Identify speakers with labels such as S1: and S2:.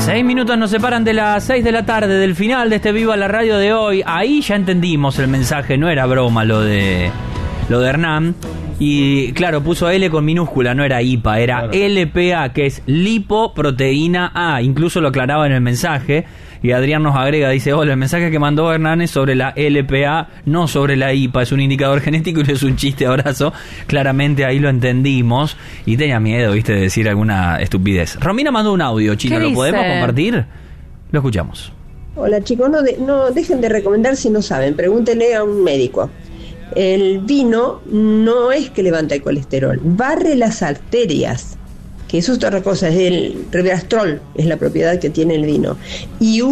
S1: 6 minutos nos separan de las 6 de la tarde, del final de este Viva la Radio de hoy. Ahí ya entendimos el mensaje, no era broma lo de Hernán. Y claro, puso L con minúscula, no era IPA, era claro. LPA, que es lipoproteína A. Incluso lo aclaraba en el mensaje. Y Adrián nos agrega, dice: hola, el mensaje que mandó Hernán es sobre la LPA, no sobre la IPA. Es un indicador genético y no es un chiste, abrazo. Claramente ahí lo entendimos. Y tenía miedo, viste, de decir alguna estupidez. Romina mandó un audio, chicos, ¿lo podemos compartir? Lo escuchamos.
S2: Hola, chicos, no dejen de recomendar si no saben. Pregúntenle a un médico. El vino no es que levanta el colesterol, barre las arterias, que eso es otra cosa, es el resveratrol, es la propiedad que tiene el vino. Y